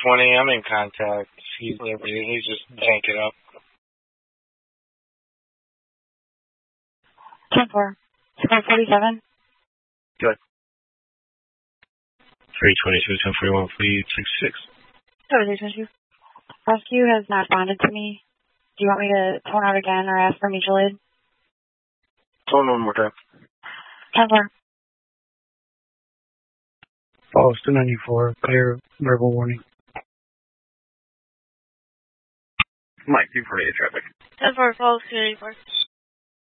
320, I'm in contact. He's Liberty. He's just banking up. 10-4. 647. Good. 322, 1041, please, 66. Rescue has not responded to me. Do you want me to tone out again or ask for mutual aid? Tone one more time. 10-4. Falls to 94, clear verbal warning. Mike, 248 traffic. 10-4, Falls to 94.